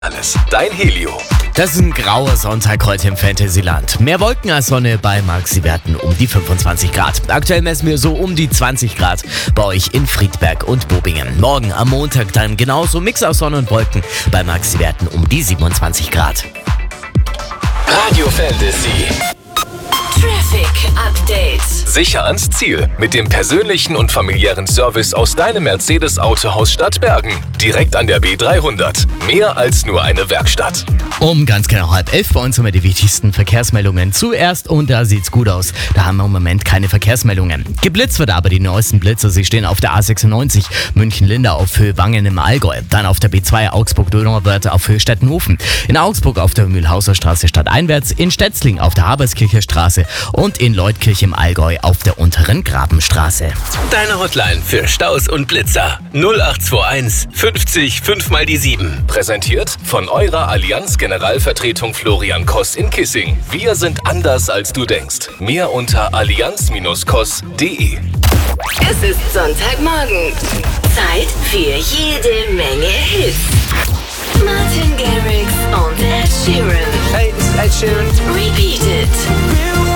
Alles. Dein Helio. Das ist ein grauer Sonntag heute im Fantasyland. Mehr Wolken als Sonne, bei Maxi-Werten um die 25 Grad. Aktuell messen wir so um die 20 Grad bei euch in Friedberg und Bobingen. Morgen am Montag dann genauso Mix aus Sonne und Wolken, bei Maxi-Werten um die 27 Grad. Radio Fantasy. Traffic Update. Sicher ans Ziel mit dem persönlichen und familiären Service aus deinem Mercedes-Autohaus Stadtbergen. Direkt an der B300. Mehr als nur eine Werkstatt. Um ganz genau 10:30 bei uns haben wir die wichtigsten Verkehrsmeldungen zuerst und da sieht's gut aus. Da haben wir im Moment keine Verkehrsmeldungen. Geblitzt wird aber die neuesten Blitzer. Sie stehen auf der A96 München-Lindau auf Höhe Wangen im Allgäu. Dann auf der B2 Augsburg-Donauwörth auf Höhe Stettenhofen. In Augsburg auf der Mühlhauser Straße stadteinwärts. In Stetzling auf der Haberskircher Straße und in Leutkirch im Allgäu auf der unteren Grabenstraße. Deine Hotline für Staus und Blitzer 0821 50 5 mal die 7. Präsentiert von eurer Allianz Generalvertretung Florian Koss in Kissing. Wir sind anders als du denkst. Mehr unter allianz-koss.de. Es ist Sonntagmorgen. Zeit für jede Menge Hits. Martin Garrix und Ed Sheeran. Hey, this is Ed Sheeran. Repeat It.